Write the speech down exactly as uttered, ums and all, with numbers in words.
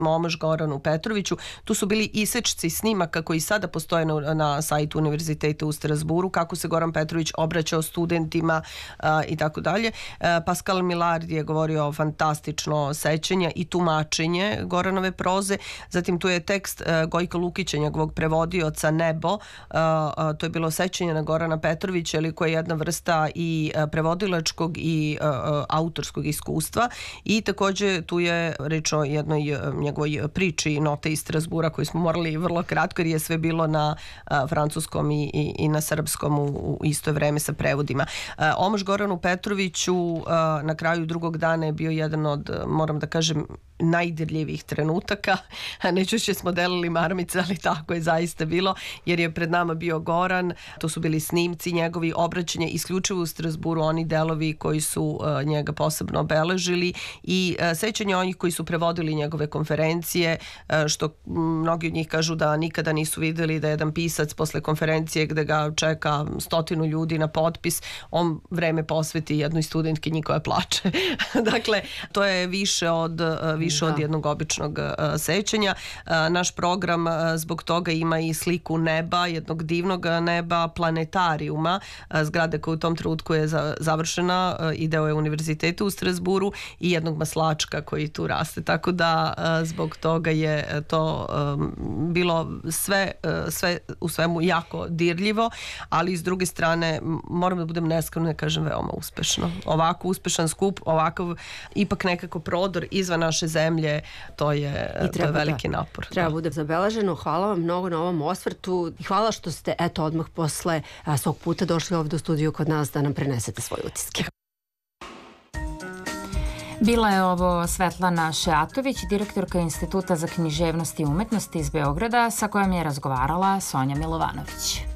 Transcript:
omaž Goranu Petroviću. Tu su bili isečci snimaka koji sada postoje na, na sajtu Univerziteta u Strasburu, kako se Goran Petrović obraćao studentima a, i tako dalje. Pascal Milard je govorio fantastično sećanje i tumačenje Goranove proze. Zatim tu je tekst a, Gojka Lukića, njegovog prevodioca Nebo. A, a, to je bilo sećanje na Gorana Petrovića, ili koja je jedna vrsta i a, prevodilačkog i a, a, autorskog iskustva. I takođe tu je reč o jednoj njegovoj priči Note iz Strasbura koju smo morali vrlo kratko jer je sve bilo na a, francuskom i, i, i na srpskom u, u isto vreme sa prevodima. A, omaž Goranu Petroviću a, na kraju drugog dana je bio jedan od, moram da kažem, najdirljivih trenutaka. Nećuće smo delili marmice, ali tako je zaista bilo, jer je pred nama bio Goran, to su bili snimci njegovi, obraćanje isključivo u Strasburu, oni delovi koji su uh, njega posebno obeležili i uh, sećanje onih koji su prevodili njegove konferencije, uh, što mnogi od njih kažu da nikada nisu videli da jedan pisac posle konferencije gde ga čeka stotinu ljudi na potpis, on vreme posveti jednoj studentkinji koja plače. Dakle, to je više od uh, više od jednog običnog uh, sećanja. Uh, naš program uh, zbog toga ima i sliku neba, jednog divnog neba, planetarijuma, uh, zgrade koja u tom trenutku je za, završena uh, i deo je Univerziteta u Strasburu i jednog maslačka koji tu raste. Tako da uh, zbog toga je to um, bilo sve, uh, sve u svemu jako dirljivo, ali s druge strane moram da budem neskromna, ne kažem veoma uspešno. Ovako uspešan skup, ovakav ipak nekako prodor izvan naše zemlje, to je, to je veliki da, napor. Treba da. bude zabeleženo. Hvala vam mnogo na ovom osvrtu i hvala što ste eto odmah posle a, svog puta došli ovdje u studiju kod nas da nam prenesete svoje utiske. Bila je ovo Svetlana Šeatović, direktorka Instituta za književnost i umetnosti iz Beograda, sa kojom je razgovarala Sonja Milovanović.